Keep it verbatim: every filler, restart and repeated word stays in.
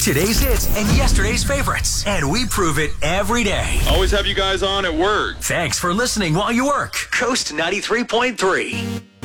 Today's hits and yesterday's favorites. And we prove it every day. Always have you guys on at work. Thanks for listening while you work. Coast ninety-three point three.